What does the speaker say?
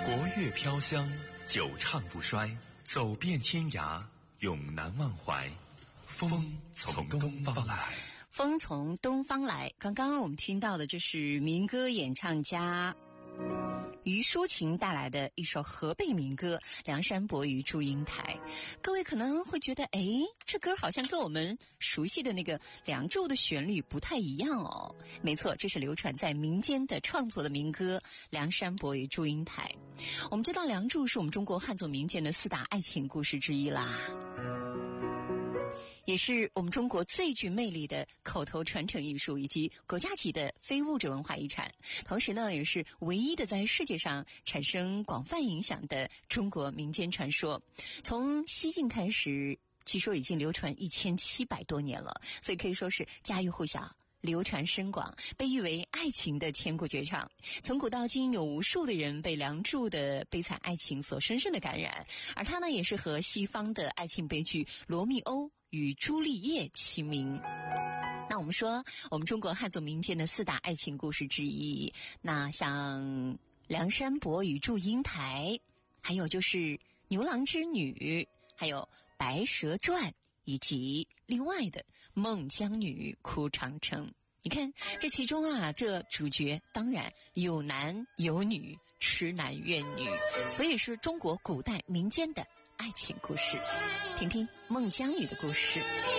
国乐飘香，久唱不衰，走遍天涯，永难忘怀。风从东方来， 风从东方来。刚刚我们听到的，这是民歌演唱家余淑琴带来的一首河北民歌《梁山伯与祝英台》。各位可能会觉得，这歌好像跟我们熟悉的那个《梁祝》的旋律不太一样哦。没错，这是流传在民间的创作的民歌《梁山伯与祝英台》。我们知道，《梁祝》是我们中国汉族民间的4大爱情故事之一啦，也是我们中国最具魅力的口头传承艺术，以及国家级的非物质文化遗产。同时呢，也是唯一的在世界上产生广泛影响的中国民间传说。从西晋开始，据说已经流传1700多年了，所以可以说是家喻户晓，流传深广，被誉为爱情的千古绝唱。从古到今，有无数的人被梁祝的悲惨爱情所深深的感染，而他呢，也是和西方的爱情悲剧《罗密欧与朱丽叶》齐名。那我们说，我们中国汉族民间的4大爱情故事之一，那像梁山伯与祝英台，还有就是牛郎织女，还有白蛇传，以及另外的孟姜女哭长城。你看这其中啊，这主角当然有男有女，痴男怨女，所以是中国古代民间的爱情故事。听听孟姜女的故事。